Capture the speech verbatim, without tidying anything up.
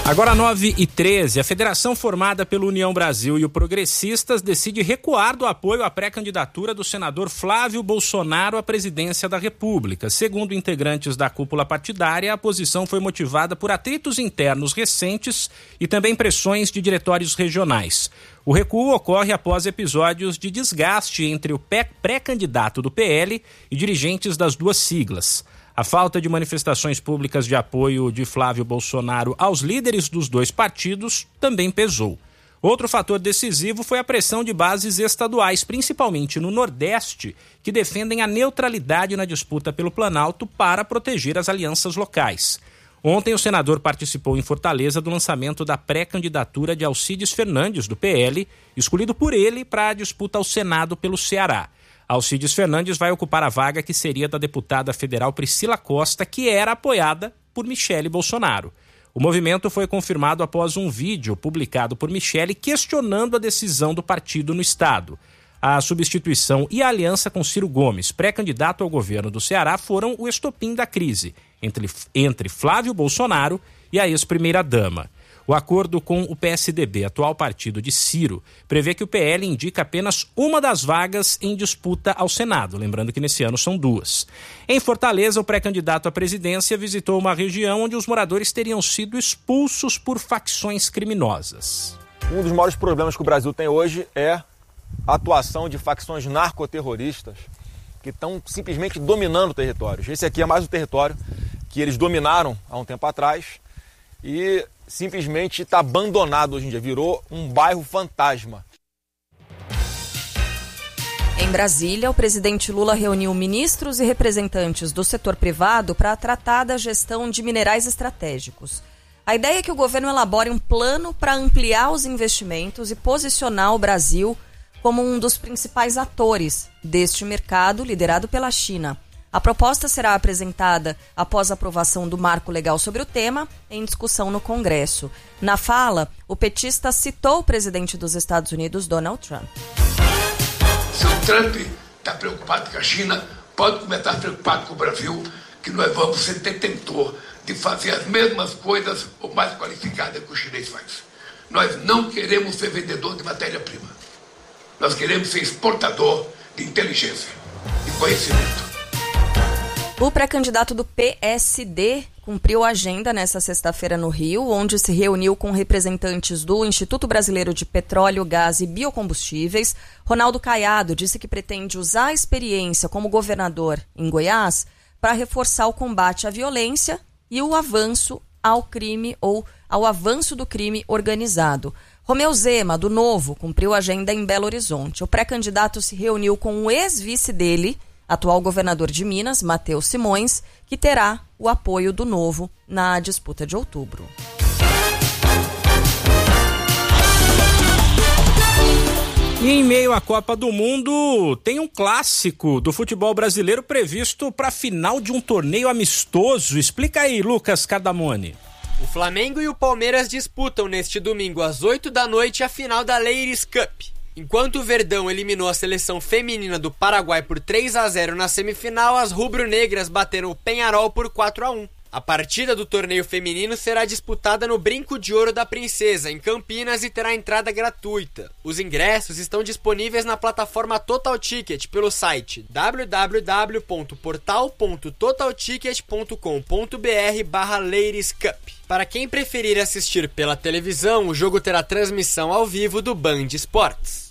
Agora nove e treze, a federação formada pelo União Brasil e o Progressistas decide recuar do apoio à pré-candidatura do senador Flávio Bolsonaro à presidência da República. Segundo integrantes da cúpula partidária, a posição foi motivada por atritos internos recentes e também pressões de diretórios regionais. O recuo ocorre após episódios de desgaste entre o pré-candidato do P L e dirigentes das duas siglas. A falta de manifestações públicas de apoio de Flávio Bolsonaro aos líderes dos dois partidos também pesou. Outro fator decisivo foi a pressão de bases estaduais, principalmente no Nordeste, que defendem a neutralidade na disputa pelo Planalto para proteger as alianças locais. Ontem, o senador participou em Fortaleza do lançamento da pré-candidatura de Alcides Fernandes, do P L, escolhido por ele para a disputa ao Senado pelo Ceará. Alcides Fernandes vai ocupar a vaga que seria da deputada federal Priscila Costa, que era apoiada por Michele Bolsonaro. O movimento foi confirmado após um vídeo publicado por Michele questionando a decisão do partido no estado. A substituição e a aliança com Ciro Gomes, pré-candidato ao governo do Ceará, foram o estopim da crise entre, entre Flávio Bolsonaro e a ex-primeira-dama. O acordo com o P S D B, atual partido de Ciro, prevê que o P L indica apenas uma das vagas em disputa ao Senado, lembrando que nesse ano são duas. Em Fortaleza, o pré-candidato à presidência visitou uma região onde os moradores teriam sido expulsos por facções criminosas. Um dos maiores problemas que o Brasil tem hoje é a atuação de facções narcoterroristas que estão simplesmente dominando territórios. Esse aqui é mais um território que eles dominaram há um tempo atrás e simplesmente está abandonado hoje em dia, virou um bairro fantasma. Em Brasília, o presidente Lula reuniu ministros e representantes do setor privado para tratar da gestão de minerais estratégicos. A ideia é que o governo elabore um plano para ampliar os investimentos e posicionar o Brasil como um dos principais atores deste mercado liderado pela China. A proposta será apresentada após a aprovação do marco legal sobre o tema, em discussão no Congresso. Na fala, o petista citou o presidente dos Estados Unidos, Donald Trump. Se o Trump está preocupado com a China, pode começar preocupado com o Brasil, que nós vamos ser detentor de fazer as mesmas coisas ou mais qualificadas que o chinês faz. Nós não queremos ser vendedor de matéria-prima. Nós queremos ser exportador de inteligência e conhecimento. O pré-candidato do P S D cumpriu a agenda nesta sexta-feira no Rio, onde se reuniu com representantes do Instituto Brasileiro de Petróleo, Gás e Biocombustíveis. Ronaldo Caiado disse que pretende usar a experiência como governador em Goiás para reforçar o combate à violência e o avanço ao crime ou ao avanço do crime organizado. Romeu Zema, do Novo, cumpriu a agenda em Belo Horizonte. O pré-candidato se reuniu com o ex-vice dele, atual governador de Minas, Matheus Simões, que terá o apoio do Novo na disputa de outubro. E em meio à Copa do Mundo, tem um clássico do futebol brasileiro previsto para a final de um torneio amistoso. Explica aí, Lucas Cardamone. O Flamengo e o Palmeiras disputam neste domingo às oito da noite a final da Ladies Cup. Enquanto o Verdão eliminou a seleção feminina do Paraguai por três a zero na semifinal, as rubro-negras bateram o Peñarol por quatro a um. A partida do torneio feminino será disputada no Brinco de Ouro da Princesa, em Campinas, e terá entrada gratuita. Os ingressos estão disponíveis na plataforma Total Ticket pelo site w w w ponto portal ponto total ticket ponto com ponto b r barra Ladies Cup. Para quem preferir assistir pela televisão, o jogo terá transmissão ao vivo do Band Esportes.